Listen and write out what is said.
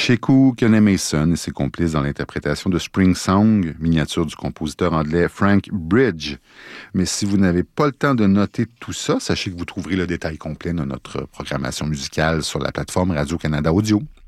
Sheku Mason et ses complices dans l'interprétation de Spring Song, miniature du compositeur anglais Frank Bridge. Mais si vous n'avez pas le temps de noter tout ça, sachez que vous trouverez le détail complet de notre programmation musicale sur la plateforme Radio-Canada Audio.